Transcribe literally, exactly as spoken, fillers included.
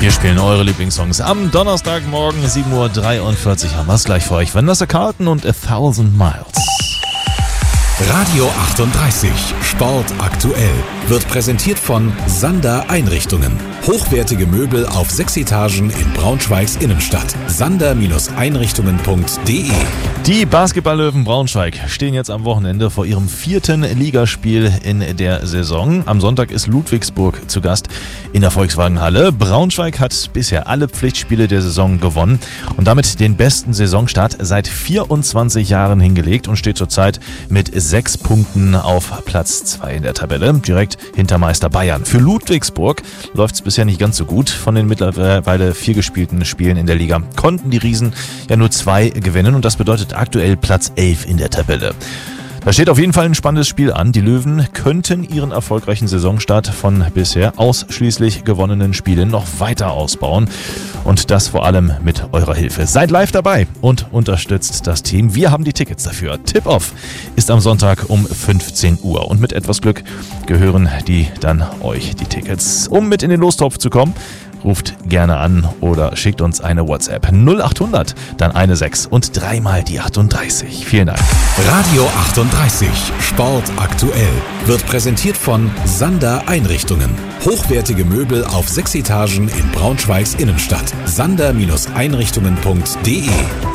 Wir spielen eure Lieblingssongs am Donnerstagmorgen, sieben Uhr dreiundvierzig. Haben wir es gleich für euch. Vanessa Carlton und A Thousand Miles. Radio achtunddreißig, Sport aktuell, wird präsentiert von Sander Einrichtungen. Hochwertige Möbel auf sechs Etagen in Braunschweigs Innenstadt. sander Einrichtungen punkt de. Die Basketballlöwen Braunschweig stehen jetzt am Wochenende vor ihrem vierten Ligaspiel in der Saison. Am Sonntag ist Ludwigsburg zu Gast in der Volkswagenhalle. Braunschweig hat bisher alle Pflichtspiele der Saison gewonnen und damit den besten Saisonstart seit vierundzwanzig Jahren hingelegt und steht zurzeit mit sechs Punkten auf Platz zwei in der Tabelle, direkt hinter Meister Bayern. Für Ludwigsburg läuft es bisher nicht ganz so gut. Von den mittlerweile vier gespielten Spielen in der Liga konnten die Riesen ja nur zwei gewinnen und das bedeutet aktuell Platz elf in der Tabelle. Da steht auf jeden Fall ein spannendes Spiel an. Die Löwen könnten ihren erfolgreichen Saisonstart von bisher ausschließlich gewonnenen Spielen noch weiter ausbauen. Und das vor allem mit eurer Hilfe. Seid live dabei und unterstützt das Team. Wir haben die Tickets dafür. Tip-Off ist am Sonntag um fünfzehn Uhr. Und mit etwas Glück gehören die dann euch, die Tickets. Um mit in den Lostopf zu kommen, ruft gerne an oder schickt uns eine WhatsApp. null achthundert, dann eine sechs und dreimal die achtunddreißig. Vielen Dank. Radio achtunddreißig, Sport aktuell, wird präsentiert von Sander Einrichtungen. Hochwertige Möbel auf sechs Etagen in Braunschweigs Innenstadt. sander Einrichtungen punkt de.